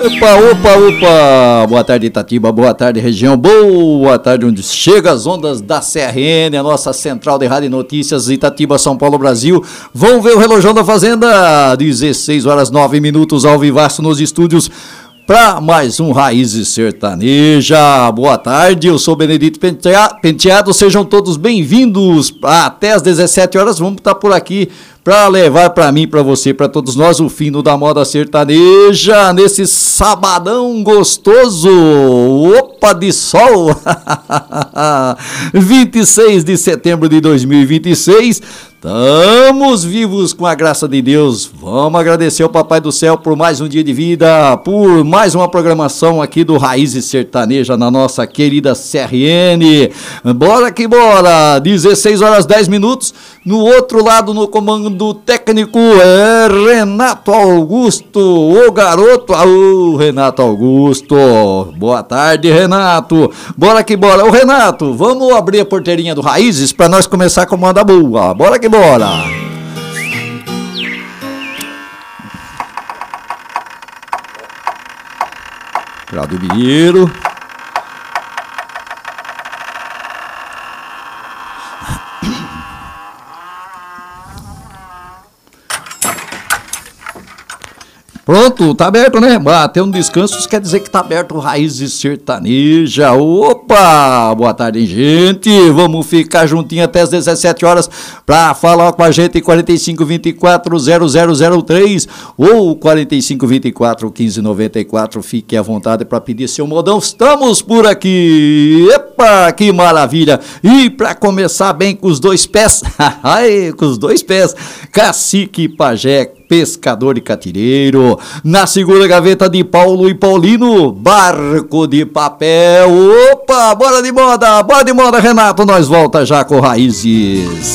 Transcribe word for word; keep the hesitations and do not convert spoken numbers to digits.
Opa, opa, opa! Boa tarde, Itatiba, boa tarde, região, boa tarde, onde chega as ondas da C R N, a nossa central de rádio e notícias, Itatiba, São Paulo, Brasil. Vão ver o relojão da Fazenda, dezesseis horas nove minutos, ao vivaço nos estúdios, para mais um Raízes Sertaneja. Boa tarde, eu sou Benedito Penteado, sejam todos bem-vindos. Até às dezessete horas vamos estar por aqui para levar para mim, para você, para todos nós o fino da moda sertaneja nesse sabadão gostoso. Opa, de sol! vinte e seis de setembro de dois mil e vinte e seis. Estamos vivos com a graça de Deus. Vamos agradecer ao Papai do Céu por mais um dia de vida, por mais uma programação aqui do Raízes Sertaneja na nossa querida C R N. Bora que bora! dezesseis horas dez minutos. No outro lado, no comando técnico, é Renato Augusto, o garoto. Ô, Renato Augusto. Boa tarde, Renato. Bora que bora. Ô, Renato, vamos abrir a porteirinha do Raízes para nós começar com a moda boa. Bora que bora. Claudio Mineiro. Pronto, tá aberto, né? Bateu um descanso, isso quer dizer que tá aberto o Raízes Sertaneja. Opa! Boa tarde, gente. Vamos ficar juntinho até as dezessete horas pra falar com a gente. Quarenta e cinco, vinte e quatro, zero zero zero três ou quarenta e cinco, vinte e quatro, quinze noventa e quatro. Fique à vontade pra pedir seu modão. Estamos por aqui. Epa, que maravilha. E pra começar bem com os dois pés, ai, com os dois pés, Cacique Pajé, pescador e catireiro. Na segunda gaveta de Paulo e Paulino, barco de papel. Opa, bora de moda, bora de moda, Renato. Nós volta já com Raízes.